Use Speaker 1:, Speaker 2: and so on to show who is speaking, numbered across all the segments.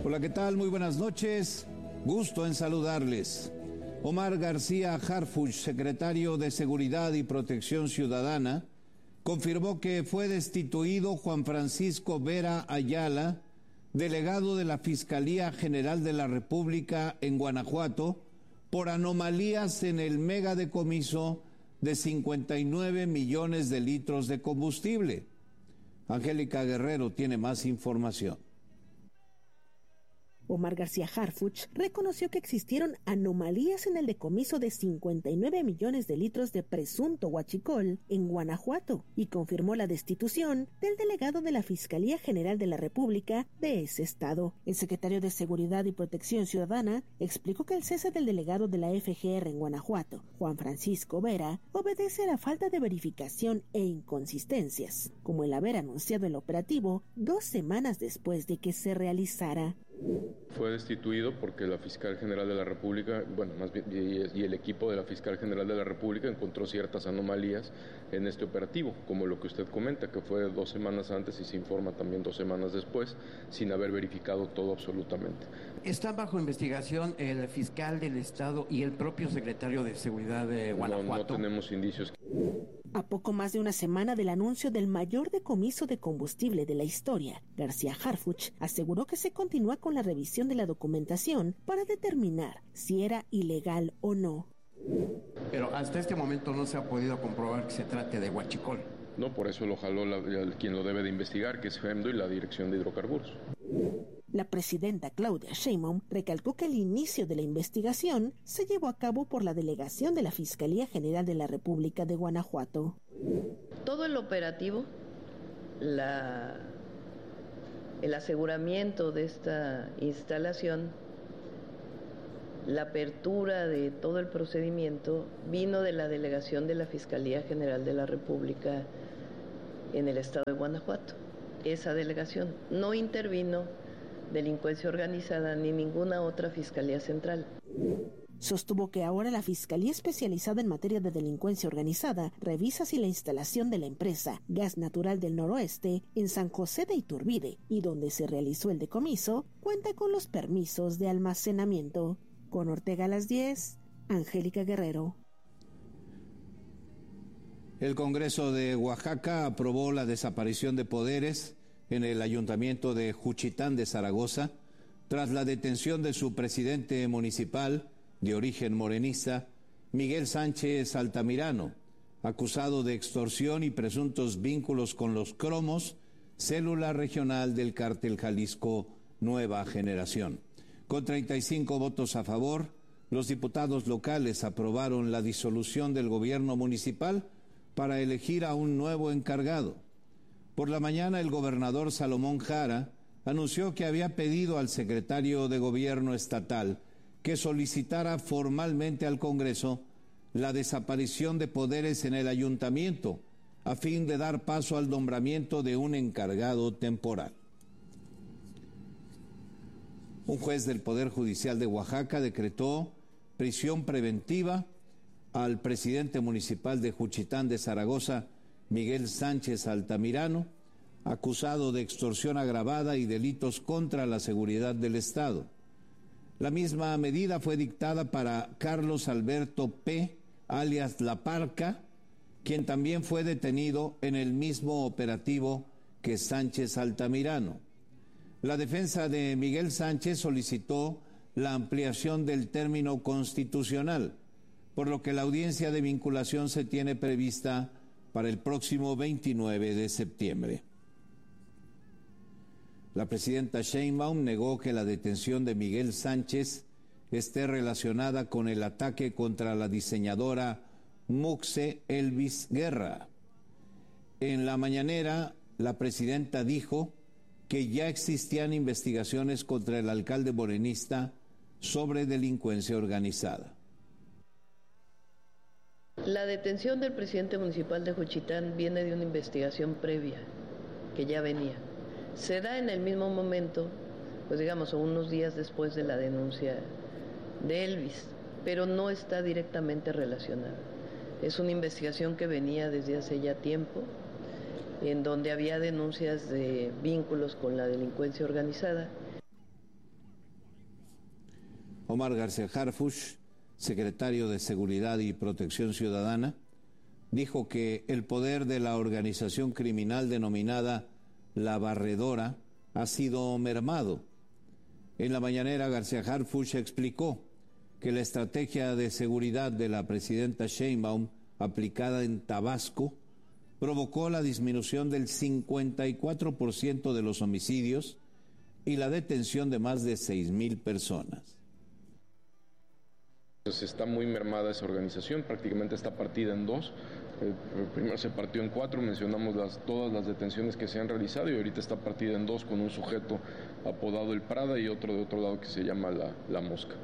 Speaker 1: Hola, ¿qué tal? Muy buenas noches. Gusto en saludarles. Omar García Harfuch, secretario de Seguridad y Protección Ciudadana, confirmó que fue destituido Juan Francisco Vera Ayala, delegado de la Fiscalía General de la República en Guanajuato, por anomalías en el megadecomiso de 59 millones de litros de combustible. Angélica Guerrero tiene más información.
Speaker 2: Omar García Harfuch reconoció que existieron anomalías en el decomiso de 59 millones de litros de presunto huachicol en Guanajuato y confirmó la destitución del delegado de la Fiscalía General de la República de ese estado. El secretario de Seguridad y Protección Ciudadana explicó que el cese del delegado de la FGR en Guanajuato, Juan Francisco Vera, obedece a la falta de verificación e inconsistencias, como el haber anunciado el operativo 2 semanas después de que se realizara.
Speaker 3: Fue destituido porque la Fiscal General de la República, más bien, y el equipo de la Fiscal General de la República encontró ciertas anomalías en este operativo, como lo que usted comenta, que fue 2 semanas antes y se informa también 2 semanas después, sin haber verificado todo absolutamente.
Speaker 4: ¿Están bajo investigación el fiscal del Estado y el propio secretario de Seguridad de Guanajuato?
Speaker 3: No tenemos indicios.
Speaker 2: A poco más de una semana del anuncio del mayor decomiso de combustible de la historia, García Harfuch aseguró que se continúa con la revisión de la documentación para determinar si era ilegal o no.
Speaker 4: Pero hasta este momento no se ha podido comprobar que se trate de huachicol.
Speaker 3: No, por eso lo jaló quien lo debe de investigar, que es FEMDO y la Dirección de Hidrocarburos.
Speaker 2: La presidenta Claudia Sheinbaum recalcó que el inicio de la investigación se llevó a cabo por la delegación de la Fiscalía General de la República de Guanajuato.
Speaker 5: Todo el operativo, el aseguramiento de esta instalación, la apertura de todo el procedimiento vino de la delegación de la Fiscalía General de la República en el estado de Guanajuato. Esa delegación no intervino delincuencia organizada ni ninguna otra fiscalía central.
Speaker 2: Sostuvo que ahora la Fiscalía Especializada en Materia de Delincuencia Organizada revisa si la instalación de la empresa Gas Natural del Noroeste en San José de Iturbide y donde se realizó el decomiso cuenta con los permisos de almacenamiento. Con Ortega a las 10, Angélica Guerrero.
Speaker 1: El Congreso de Oaxaca aprobó la desaparición de poderes en el Ayuntamiento de Juchitán de Zaragoza tras la detención de su presidente municipal de origen morenista, Miguel Sánchez Altamirano, acusado de extorsión y presuntos vínculos con los Cromos, célula regional del Cártel Jalisco Nueva Generación. Con 35 votos a favor, los diputados locales aprobaron la disolución del gobierno municipal para elegir a un nuevo encargado. Por la mañana, el gobernador Salomón Jara anunció que había pedido al secretario de Gobierno estatal que solicitara formalmente al Congreso la desaparición de poderes en el ayuntamiento, a fin de dar paso al nombramiento de un encargado temporal. Un juez del Poder Judicial de Oaxaca decretó prisión preventiva al presidente municipal de Juchitán de Zaragoza, Miguel Sánchez Altamirano, acusado de extorsión agravada y delitos contra la seguridad del Estado. La misma medida fue dictada para Carlos Alberto P., alias La Parca, quien también fue detenido en el mismo operativo que Sánchez Altamirano. La defensa de Miguel Sánchez solicitó la ampliación del término constitucional, por lo que la audiencia de vinculación se tiene prevista para el próximo 29 de septiembre. La presidenta Sheinbaum negó que la detención de Miguel Sánchez esté relacionada con el ataque contra la diseñadora Muxe Elvis Guerra. En la mañanera, la presidenta dijo que ya existían investigaciones contra el alcalde morenista sobre delincuencia organizada.
Speaker 5: La detención del presidente municipal de Juchitán viene de una investigación previa, que ya venía. Se da en el mismo momento, unos días después de la denuncia de Elvis, pero no está directamente relacionada. Es una investigación que venía desde hace ya tiempo, en donde había denuncias de vínculos con la delincuencia organizada.
Speaker 1: Omar García Harfuch, secretario de Seguridad y Protección Ciudadana, dijo que el poder de la organización criminal denominada La Barredora ha sido mermado. En la mañanera, García Harfuch explicó que la estrategia de seguridad de la presidenta Sheinbaum aplicada en Tabasco provocó la disminución del 54% de los homicidios y la detención de más de 6,000 personas.
Speaker 3: Pues está muy mermada esa organización, prácticamente está partida en dos. Primero se partió en 4, mencionamos todas las detenciones que se han realizado y ahorita está partida en 2 con un sujeto apodado El Prada y otro de otro lado que se llama La Mosca.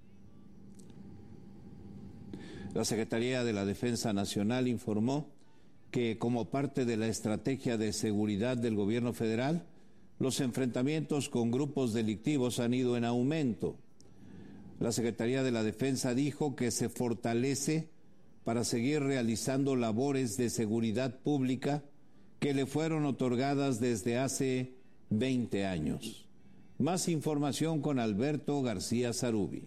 Speaker 1: La Secretaría de la Defensa Nacional informó que como parte de la estrategia de seguridad del gobierno federal, los enfrentamientos con grupos delictivos han ido en aumento. La Secretaría de la Defensa dijo que se fortalece para seguir realizando labores de seguridad pública que le fueron otorgadas desde hace 20 años. Más información con Alberto García Zarubi.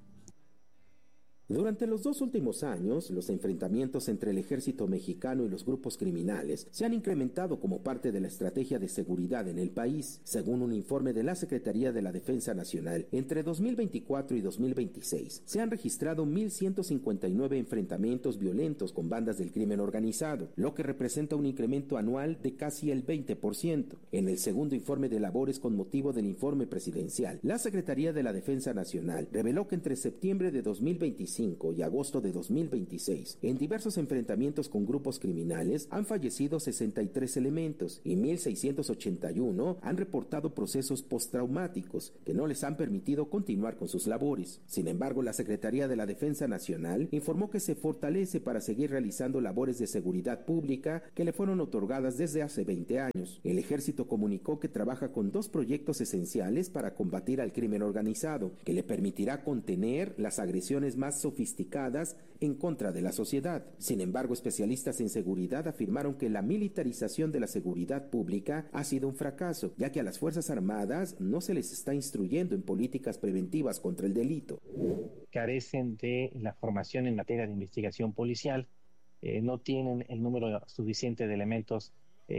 Speaker 6: Durante los 2 últimos años, los enfrentamientos entre el ejército mexicano y los grupos criminales se han incrementado como parte de la estrategia de seguridad en el país. Según un informe de la Secretaría de la Defensa Nacional, entre 2024 y 2026 se han registrado 1,159 enfrentamientos violentos con bandas del crimen organizado, lo que representa un incremento anual de casi el 20%. En el segundo informe de labores con motivo del informe presidencial, la Secretaría de la Defensa Nacional reveló que entre septiembre de 2025 y agosto de 2026, en diversos enfrentamientos con grupos criminales han fallecido 63 elementos y 1,681 han reportado procesos postraumáticos que no les han permitido continuar con sus labores. Sin embargo, la Secretaría de la Defensa Nacional informó que se fortalece para seguir realizando labores de seguridad pública que le fueron otorgadas desde hace 20 años. El Ejército comunicó que trabaja con 2 proyectos esenciales para combatir al crimen organizado, que le permitirá contener las agresiones más sofisticadas en contra de la sociedad. Sin embargo, especialistas en seguridad afirmaron que la militarización de la seguridad pública ha sido un fracaso, ya que a las Fuerzas Armadas no se les está instruyendo en políticas preventivas contra el delito.
Speaker 7: Carecen de la formación en materia de investigación policial, no tienen el número suficiente de elementos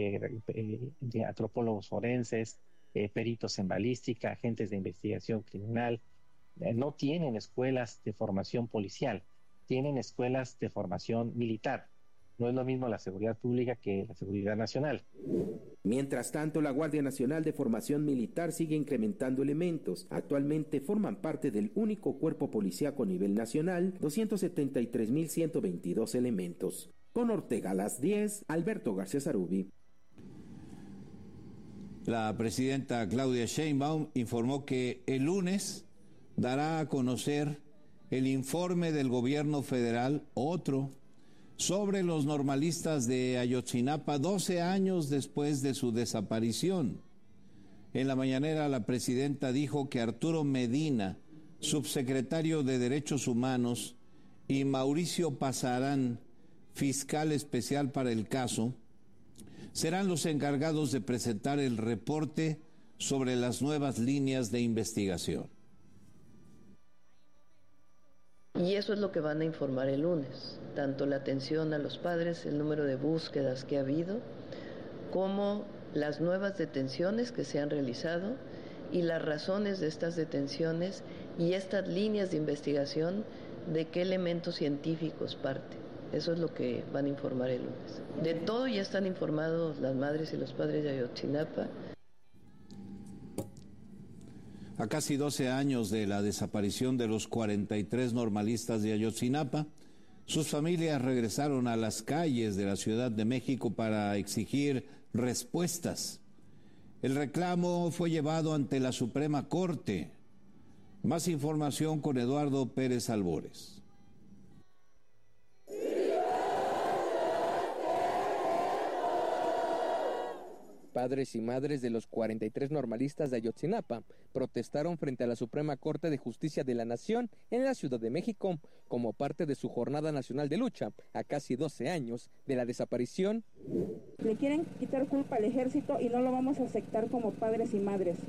Speaker 7: de antropólogos forenses, peritos en balística, agentes de investigación criminal. No tienen escuelas de formación policial, tienen escuelas de formación militar. No es lo mismo la seguridad pública que la seguridad nacional.
Speaker 6: Mientras tanto, la Guardia Nacional de Formación Militar sigue incrementando elementos. Actualmente forman parte del único cuerpo policíaco a nivel nacional, 273,122 elementos. Con Ortega a las 10, Alberto García Zarubi.
Speaker 1: La presidenta Claudia Sheinbaum informó que el lunes dará a conocer el informe del gobierno federal, otro, sobre los normalistas de Ayotzinapa 12 años después de su desaparición. En la mañanera, la presidenta dijo que Arturo Medina, subsecretario de Derechos Humanos, y Mauricio Pasarán, fiscal especial para el caso, serán los encargados de presentar el reporte sobre las nuevas líneas de investigación.
Speaker 5: Y eso es lo que van a informar el lunes, tanto la atención a los padres, el número de búsquedas que ha habido, como las nuevas detenciones que se han realizado y las razones de estas detenciones y estas líneas de investigación, de qué elementos científicos parte. Eso es lo que van a informar el lunes. De todo ya están informados las madres y los padres de Ayotzinapa.
Speaker 1: A casi 12 años de la desaparición de los 43 normalistas de Ayotzinapa, sus familias regresaron a las calles de la Ciudad de México para exigir respuestas. El reclamo fue llevado ante la Suprema Corte. Más información con Eduardo Pérez Albores.
Speaker 8: Padres y madres de los 43 normalistas de Ayotzinapa protestaron frente a la Suprema Corte de Justicia de la Nación en la Ciudad de México como parte de su jornada nacional de lucha a casi 12 años de la desaparición.
Speaker 9: Le quieren quitar culpa al ejército y no lo vamos a aceptar como padres y madres.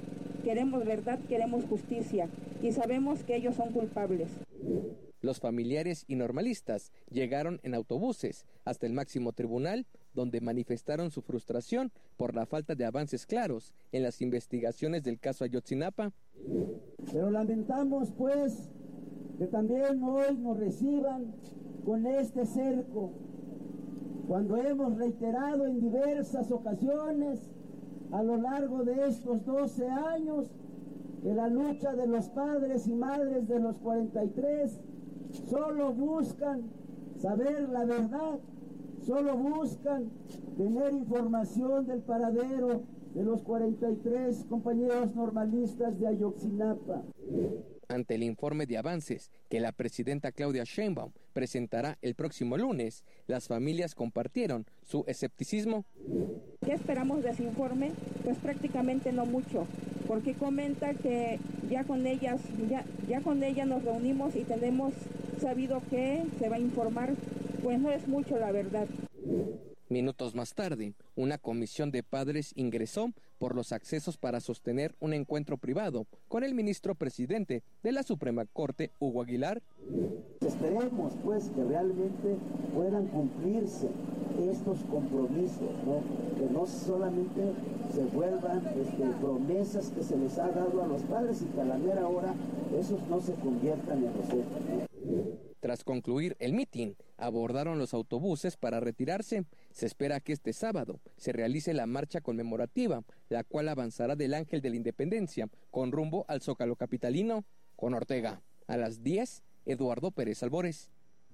Speaker 9: queremos verdad, queremos justicia y sabemos que ellos son culpables.
Speaker 8: Los familiares y normalistas llegaron en autobuses hasta el máximo tribunal, donde manifestaron su frustración por la falta de avances claros en las investigaciones del caso Ayotzinapa.
Speaker 10: Pero lamentamos, pues, que también hoy nos reciban con este cerco, cuando hemos reiterado en diversas ocasiones a lo largo de estos 12 años que la lucha de los padres y madres de los 43 solo buscan saber la verdad, solo buscan tener información del paradero de los 43 compañeros normalistas de Ayotzinapa.
Speaker 8: Ante el informe de avances que la presidenta Claudia Sheinbaum presentará el próximo lunes, las familias compartieron su escepticismo.
Speaker 9: ¿Qué esperamos de ese informe? Pues prácticamente no mucho, porque comenta que ya con ella nos reunimos y tenemos sabido que se va a informar, pues no es mucho la verdad.
Speaker 8: Minutos más tarde, una comisión de padres ingresó por los accesos para sostener un encuentro privado con el ministro presidente de la Suprema Corte, Hugo Aguilar.
Speaker 10: Esperemos, pues, que realmente puedan cumplirse estos compromisos, ¿no? Que no solamente se vuelvan promesas que se les ha dado a los padres y que a la mera hora esos no se conviertan en los hechos, ¿no?
Speaker 8: Tras concluir el mitin, abordaron los autobuses para retirarse. Se espera que este sábado se realice la marcha conmemorativa, la cual avanzará del Ángel de la Independencia con rumbo al Zócalo capitalino. Con Ortega, a las 10, Eduardo Pérez Albores.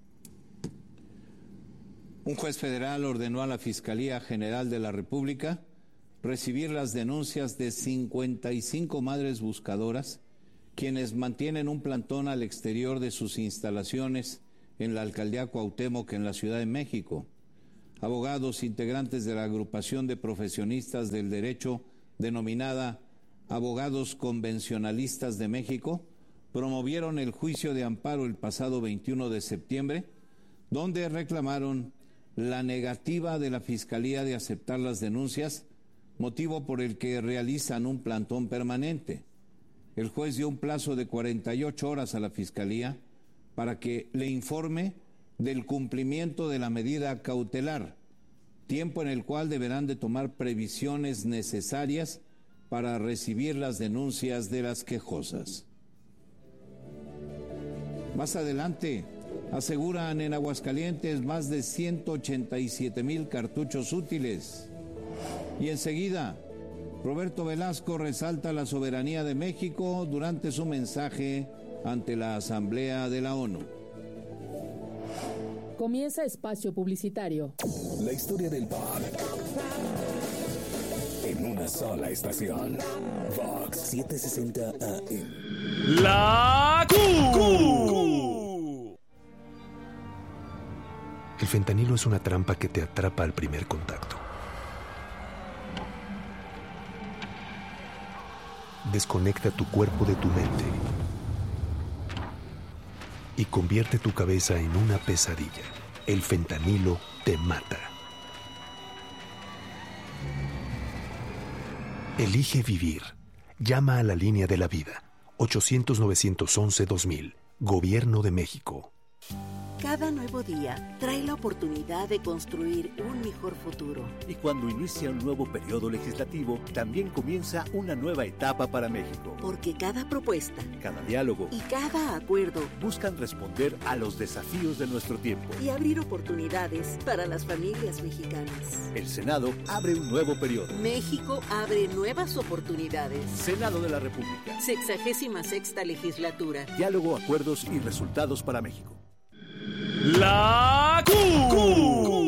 Speaker 1: Un juez federal ordenó a la Fiscalía General de la República recibir las denuncias de 55 madres buscadoras, quienes mantienen un plantón al exterior de sus instalaciones en la Alcaldía Cuauhtémoc, en la Ciudad de México. Abogados integrantes de la agrupación de profesionistas del derecho denominada Abogados Convencionalistas de México promovieron el juicio de amparo el pasado 21 de septiembre, donde reclamaron la negativa de la Fiscalía de aceptar las denuncias, motivo por el que realizan un plantón permanente. El juez dio un plazo de 48 horas a la Fiscalía para que le informe del cumplimiento de la medida cautelar, tiempo en el cual deberán de tomar previsiones necesarias para recibir las denuncias de las quejosas. Más adelante, aseguran en Aguascalientes más de 187,000 cartuchos útiles. Y enseguida, Roberto Velasco resalta la soberanía de México durante su mensaje ante la Asamblea de la ONU.
Speaker 11: Comienza espacio publicitario.
Speaker 12: La historia del pop en una sola estación. Vox 760 AM.
Speaker 13: La Q.
Speaker 12: El fentanilo es una trampa que te atrapa al primer contacto. Desconecta tu cuerpo de tu mente y convierte tu cabeza en una pesadilla. El fentanilo te mata. Elige vivir. Llama a la línea de la vida. 800-911-2000. Gobierno de México.
Speaker 2: Cada nuevo día trae la oportunidad de construir un mejor futuro.
Speaker 14: Y cuando inicia un nuevo periodo legislativo, también comienza una nueva etapa para México.
Speaker 2: Porque cada propuesta,
Speaker 14: cada diálogo
Speaker 2: y cada acuerdo
Speaker 14: buscan responder a los desafíos de nuestro tiempo
Speaker 2: y abrir oportunidades para las familias mexicanas.
Speaker 14: El Senado abre un nuevo periodo.
Speaker 2: México abre nuevas oportunidades.
Speaker 14: Senado de la República.
Speaker 2: 66ª legislatura.
Speaker 14: Diálogo, acuerdos y resultados para México.
Speaker 13: La Q.